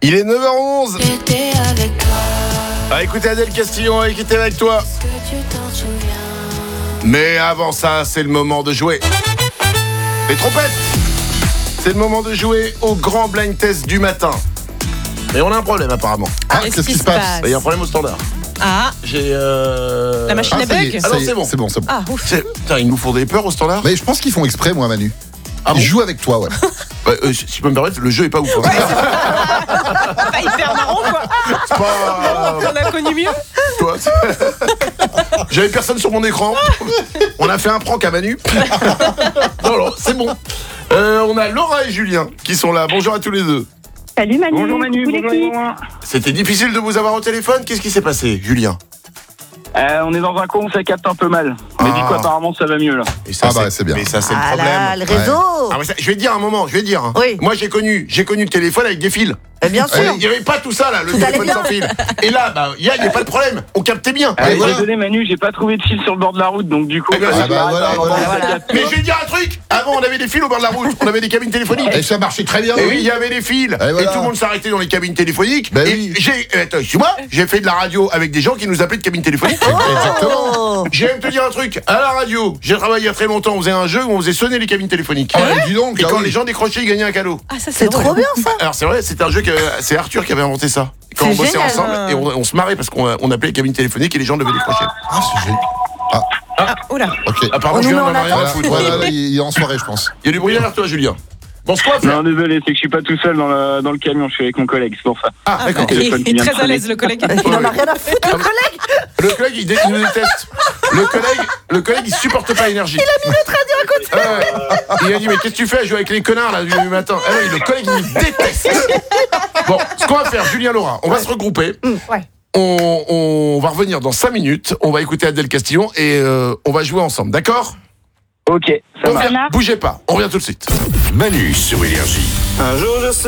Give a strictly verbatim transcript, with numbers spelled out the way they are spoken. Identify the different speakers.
Speaker 1: Il est neuf heures onze.
Speaker 2: J'étais avec toi.
Speaker 1: Ah, écoutez Adèle Castillon, qui était avec toi.
Speaker 2: Est-ce que tu t'en souviens?
Speaker 1: Mais avant ça, c'est le moment de jouer. Les trompettes. C'est le moment de jouer au grand blind test du matin. Et on a un problème apparemment.
Speaker 3: Ah, qu'est-ce qui se passe?
Speaker 1: Il y a un problème au standard.
Speaker 3: Ah,
Speaker 1: J'ai euh...
Speaker 3: la machine
Speaker 4: Ah,
Speaker 3: à
Speaker 4: ça y
Speaker 3: bug
Speaker 4: est,
Speaker 1: Ah
Speaker 4: ça
Speaker 1: non,
Speaker 4: y est,
Speaker 1: c'est bon.
Speaker 4: c'est bon, c'est bon.
Speaker 3: Ah, ouf.
Speaker 1: C'est- Putain, ils nous font des peurs au standard.
Speaker 4: Mais je pense qu'ils font exprès, moi, Manu.
Speaker 1: Ah
Speaker 4: Ils
Speaker 1: bon
Speaker 4: jouent avec toi, ouais.
Speaker 1: Ouais, euh, si je peux me permettre, le jeu est pas ouf. Hein.
Speaker 3: Pas hyper marrant, quoi.
Speaker 1: C'est pas...
Speaker 3: On a connu mieux.
Speaker 1: Toi, c'est- J'avais personne sur mon écran. On a fait un prank à Manu. Non, non, c'est bon. Euh, on a Laura et Julien qui sont là. Bonjour à tous les deux.
Speaker 5: Salut Manu.
Speaker 6: Bonjour Manu,
Speaker 5: coucou
Speaker 6: bonjour
Speaker 5: l'équipe.
Speaker 6: Laurent.
Speaker 1: C'était difficile de vous avoir au téléphone. Qu'est-ce qui s'est passé, Julien?
Speaker 6: Euh, on est dans un coin où ça capte un peu mal. Mais
Speaker 1: Ah.
Speaker 6: du coup apparemment ça va mieux là.
Speaker 1: Et ça,
Speaker 4: Ah bah, c'est bien.
Speaker 1: Mais ça, c'est le
Speaker 7: Ah
Speaker 1: problème.
Speaker 7: là, le réseau.
Speaker 1: Ah, mais ça, je vais te dire un moment, je vais te dire. hein.
Speaker 7: Oui.
Speaker 1: Moi, j'ai connu, j'ai connu le téléphone avec des fils.
Speaker 7: Eh bien sûr.
Speaker 1: Il n'y avait pas tout ça là, le
Speaker 7: Tout allait
Speaker 1: téléphone
Speaker 7: bien.
Speaker 1: sans fil. Et là, bah, il n'y a, y a pas de problème. On captait bien.
Speaker 6: Euh,
Speaker 1: Et voilà.
Speaker 6: Désolé Manu, j'ai pas trouvé de fil sur le bord de la route donc du coup.
Speaker 1: Eh ben,
Speaker 6: euh,
Speaker 1: ah
Speaker 6: j'ai
Speaker 4: bah,
Speaker 6: arrêté
Speaker 4: voilà,
Speaker 6: un moment,
Speaker 4: voilà.
Speaker 6: ça
Speaker 7: Voilà.
Speaker 6: capte.
Speaker 1: Mais je vais te dire un truc. Avant, on avait des fils au bord de la route. On avait des cabines téléphoniques.
Speaker 4: Et ça marchait très bien.
Speaker 1: Et oui, il y avait des fils.
Speaker 4: Et voilà.
Speaker 1: Et tout le monde s'arrêtait dans les cabines téléphoniques.
Speaker 4: Ben
Speaker 1: et
Speaker 4: oui.
Speaker 1: j'ai, euh, attends, excuse-moi, j'ai fait de la radio avec des gens qui nous appelaient de cabines téléphoniques.
Speaker 4: Exactement.
Speaker 7: Oh.
Speaker 1: Je vais même te dire un truc. À la radio, j'ai travaillé il y a très longtemps. On faisait un jeu où on faisait sonner les cabines téléphoniques.
Speaker 4: Ah ouais, dis donc.
Speaker 1: Et
Speaker 4: ah
Speaker 1: quand
Speaker 4: oui.
Speaker 1: les gens décrochaient, ils gagnaient un cadeau.
Speaker 3: Ah, ça,
Speaker 7: C'est
Speaker 3: drôle.
Speaker 7: trop bien ça.
Speaker 1: Alors c'est vrai, c'est un jeu que c'est Arthur qui avait inventé ça. Quand
Speaker 7: C'est
Speaker 1: on bossait
Speaker 7: génial.
Speaker 1: ensemble et on, on se marrait parce qu'on on appelait les cabines téléphoniques et les gens devaient décrocher.
Speaker 4: Ah, c'est génial.
Speaker 3: Ah, oula.
Speaker 4: Ok.
Speaker 1: Apparemment,
Speaker 7: On nous
Speaker 1: Julien
Speaker 7: met
Speaker 1: n'en a
Speaker 7: en
Speaker 1: rien à
Speaker 4: Voilà,
Speaker 1: foutre.
Speaker 4: voilà, là, il est en soirée, je pense.
Speaker 1: Il y a du bruit derrière toi, Julien. Bon, ce qu'on va faire.
Speaker 6: Non désolé, c'est que je suis pas tout seul dans le, dans le camion, je suis avec mon collègue, c'est pour ça.
Speaker 1: Ah,
Speaker 3: Ah,
Speaker 1: d'accord.
Speaker 3: bah, il
Speaker 6: téléphone qui
Speaker 3: est
Speaker 6: vient de
Speaker 3: très à
Speaker 6: sonner.
Speaker 3: l'aise, le collègue.
Speaker 7: Il en a rien à foutre, le collègue.
Speaker 1: Le collègue, il, dé- il nous déteste. Le collègue, le collègue, il supporte pas l'énergie. Il a mis le train à côté. Il a dit, mais qu'est-ce que tu fais à jouer avec les connards là du matin? Ah oui, le collègue, il me déteste. Bon, ce qu'on va faire, Julien, Laura, on va se regrouper.
Speaker 3: Ouais.
Speaker 1: On, on va revenir dans cinq minutes. On va écouter Adèle Castillon et euh, on va jouer ensemble, d'accord?
Speaker 6: Ok, ça
Speaker 1: On
Speaker 6: marche.
Speaker 1: vient- Bougez pas, on revient tout de suite.
Speaker 8: Manu sur Énergie.
Speaker 6: Un jour je